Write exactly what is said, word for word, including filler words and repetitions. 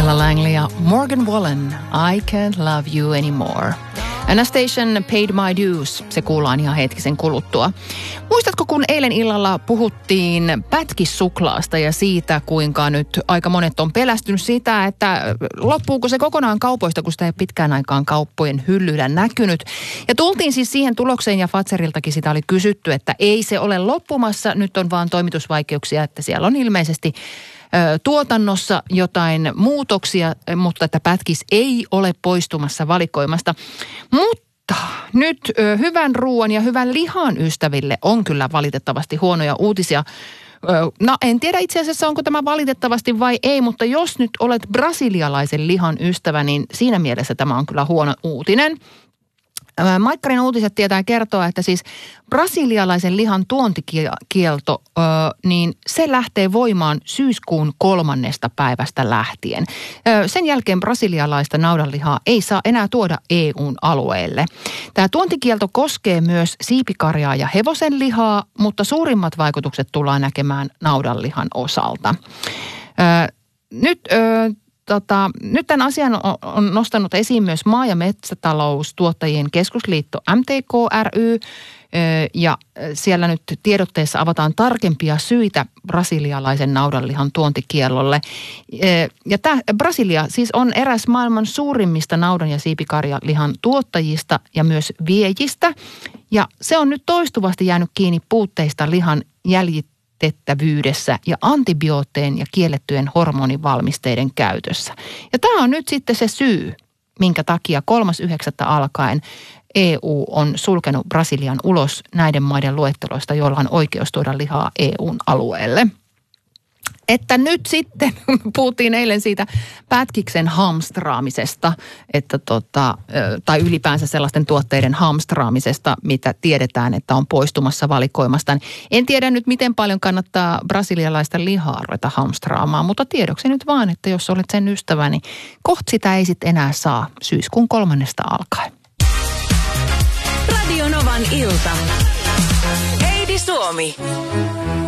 Ella Langley ja Morgan Wallen, I Can't Love You Anymore. Anastasia Paid My Dues, se kuullaan ihan hetkisen kuluttua. Muistatko, kun eilen illalla puhuttiin pätkissuklaasta ja siitä, kuinka nyt aika monet on pelästynyt sitä, että loppuuko se kokonaan kaupoista, kun sitä ei pitkään aikaan kauppojen hyllyllä näkynyt. Ja tultiin siis siihen tulokseen, ja Fazeriltakin sitä oli kysytty, että ei se ole loppumassa, nyt on vaan toimitusvaikeuksia, että siellä on ilmeisesti tuotannossa jotain muutoksia, mutta että pätkis ei ole poistumassa valikoimasta. Mutta nyt ö, hyvän ruoan ja hyvän lihan ystäville on kyllä valitettavasti huonoja uutisia. Ö, no en tiedä itse asiassa, onko tämä valitettavasti vai ei, mutta jos nyt olet brasilialaisen lihan ystävä, niin siinä mielessä tämä on kyllä huono uutinen. Maikkarin uutiset tietää kertoa, että siis brasilialaisen lihan tuontikielto, ö, niin se lähtee voimaan syyskuun kolmannesta päivästä lähtien. Ö, sen jälkeen brasilialaista naudanlihaa ei saa enää tuoda E U:n alueelle. Tämä tuontikielto koskee myös siipikarjaa ja hevosenlihaa, mutta suurimmat vaikutukset tullaan näkemään naudanlihan osalta. Ö, nyt... Ö, Tota, nyt tämän asian on nostanut esiin myös maa- ja metsätaloustuottajien keskusliitto M T K ry, ja siellä nyt tiedotteessa avataan tarkempia syitä brasilialaisen naudanlihan tuontikiellolle. Ja tämä Brasilia siis on eräs maailman suurimmista naudan- ja siipikarjalihan tuottajista ja myös viejistä, ja se on nyt toistuvasti jäänyt kiinni puutteista lihan jäljit tettävyydessä ja antibiootteen ja kiellettyjen hormonivalmisteiden käytössä. Ja tämä on nyt sitten se syy, minkä takia kolmas yhdeksättä alkaen E U on sulkenut Brasilian ulos näiden maiden luetteloista, joilla on oikeus tuoda lihaa E U:n alueelle. Että nyt sitten, puhuttiin eilen siitä pätkiksen hamstraamisesta, että tota, tai ylipäänsä sellaisten tuotteiden hamstraamisesta, mitä tiedetään, että on poistumassa valikoimasta. En tiedä nyt, miten paljon kannattaa brasilialaista lihaa ruveta hamstraamaan, mutta tiedoksi nyt vaan, että jos olet sen ystävä, niin kohta sitä ei sitten enää saa syyskuun kolmannesta alkaen. Radio Novan ilta. Heidi Suomi.